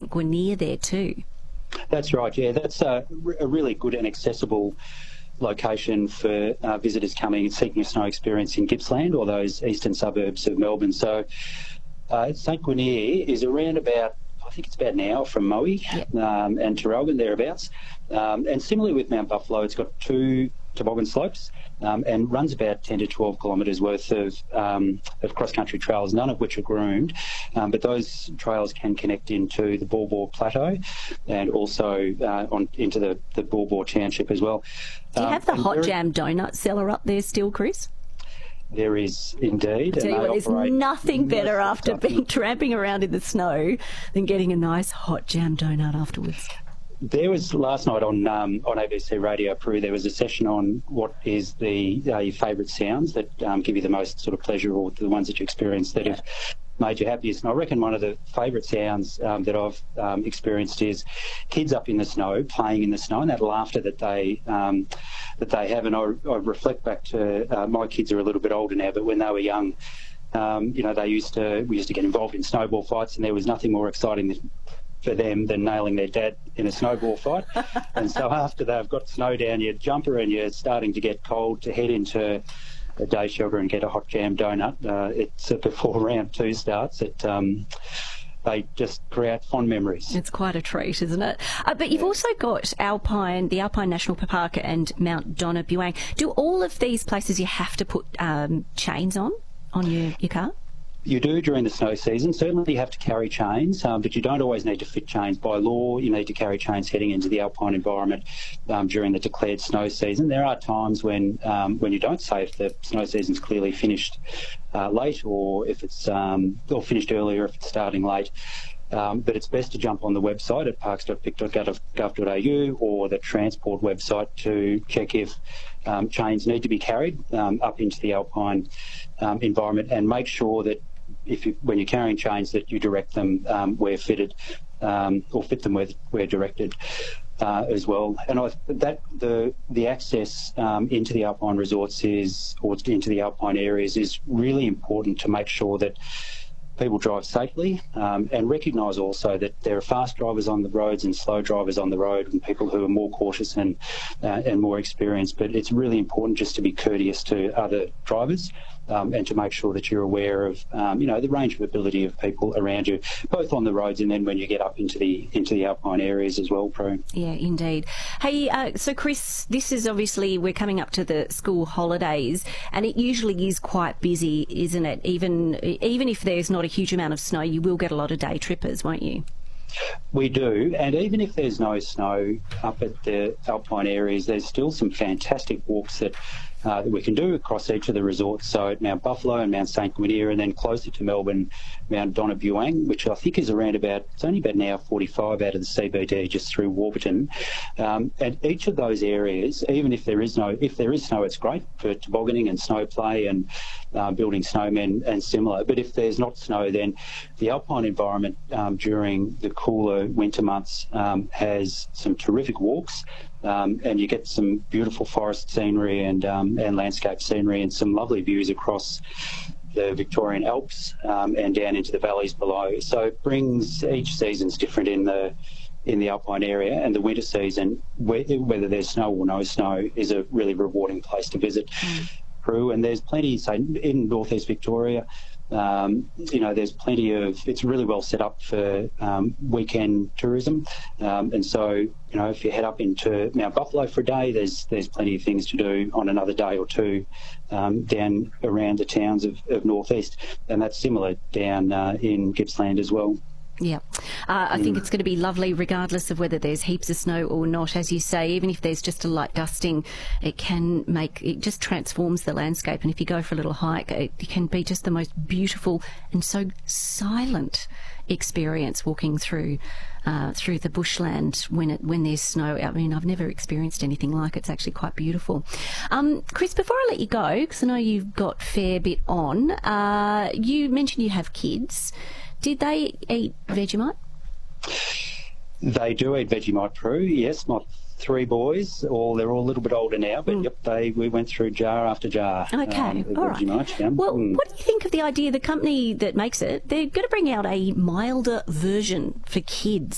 St Guinier there too. That's right, yeah. That's a really good and accessible location for visitors coming and seeking a snow experience in Gippsland or those eastern suburbs of Melbourne. So St Guinier is around about, I think it's about an hour from Moe and Traralgon, thereabouts. And similarly with Mount Buffalo, it's got 2 toboggan slopes and runs about 10 to 12 kilometres worth of cross-country trails, none of which are groomed, but those trails can connect into the Baw Baw Plateau and also into the Baw Baw Township as well. Do you have the Hot Jam donut cellar up there still, Chris? There is indeed. I tell you what, there's nothing better after tramping around in the snow than getting a nice Hot Jam donut afterwards. There was last night on ABC Radio Peru, there was a session on what is your favourite sounds that give you the most sort of pleasure, or the ones that you experience that have made you happiest. And I reckon one of the favourite sounds that I've experienced is kids up in the snow, playing in the snow, and that laughter that they have. And I reflect back to my kids are a little bit older now, but when they were young, we used to get involved in snowball fights, and there was nothing more exciting for them than nailing their dad in a snowball fight. And so after they've got snow down your jumper and you're starting to get cold, to head into a day shelter and get a Hot Jam donut, it's before round 2 starts. They just create fond memories. It's quite a treat, isn't it? But you've also got the Alpine National Park and Mount Donna Buang. Do all of these places you have to put chains on your car? You do during the snow season. Certainly you have to carry chains, but you don't always need to fit chains. By law, you need to carry chains heading into the alpine environment during the declared snow season. There are times when you don't, say if the snow season's clearly finished late, or if it's or finished earlier if it's starting late. But it's best to jump on the website at parks.vic.gov.au or the Transport website to check if chains need to be carried up into the alpine environment, and make sure that when you're carrying chains that you direct them where fitted, or fit them where directed as well. And the access into the alpine resorts into the alpine areas is really important to make sure that people drive safely, and recognise also that there are fast drivers on the roads and slow drivers on the road, and people who are more cautious and more experienced. But it's really important just to be courteous to other drivers, and to make sure that you're aware of the range of ability of people around you, both on the roads and then when you get up into the alpine areas as well, Prue. Yeah, indeed. Hey, so Chris, this is obviously, we're coming up to the school holidays, and it usually is quite busy, isn't it? Even if there's not a huge amount of snow, you will get a lot of day trippers, won't you? We do, and even if there's no snow up at the alpine areas, there's still some fantastic walks that we can do across each of the resorts. So at Mount Buffalo and Mount St Guinier, and then closer to Melbourne, Mount Donna Buang, which I think is around it's only about an hour 45 out of the CBD, just through Warburton. And each of those areas, even if there is snow, it's great for tobogganing and snow play and building snowmen and similar. But if there's not snow, then the alpine environment during the cooler winter months has some terrific walks. And you get some beautiful forest scenery and landscape scenery, and some lovely views across the Victorian Alps and down into the valleys below. So it brings, each season's different in the alpine area, and the winter season, whether there's snow or no snow, is a really rewarding place to visit. Peru, and there's plenty, say in northeast Victoria, there's plenty of, it's really well set up for weekend tourism, and so if you head up into Mount Buffalo for a day, there's plenty of things to do on another day or two down around the towns of northeast, and that's similar down in Gippsland as well. Yeah, I think it's going to be lovely regardless of whether there's heaps of snow or not. As you say, even if there's just a light dusting, it just transforms the landscape. And if you go for a little hike, it can be just the most beautiful and so silent experience walking through the bushland when there's snow. I mean, I've never experienced anything like it. It's actually quite beautiful. Chris, before I let you go, because I know you've got a fair bit on, you mentioned you have kids. Did they eat Vegemite? They do eat Vegemite, Prue. Yes, my 3 boys. They're all a little bit older now, but yep, we went through jar after jar. Okay, all right. Yeah. Well, what do you think of the idea? The company that makes it, they're going to bring out a milder version for kids.